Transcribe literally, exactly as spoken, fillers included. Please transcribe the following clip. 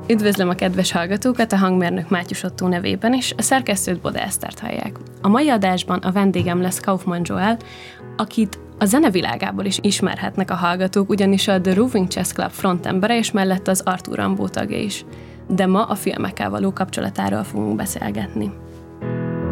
Üdvözlöm a kedves hallgatókat, a hangmérnök Mátyus Ottó nevében is, a szerkesztőt Bode Esztert hallják. A mai adásban a vendégem lesz Kaufmann Joel, akit a zenevilágából is ismerhetnek a hallgatók, ugyanis a The Roving Chess Club frontembere és mellett az Arthur Rimbaud tagja is. De ma a filmekkel való kapcsolatáról fogunk beszélgetni.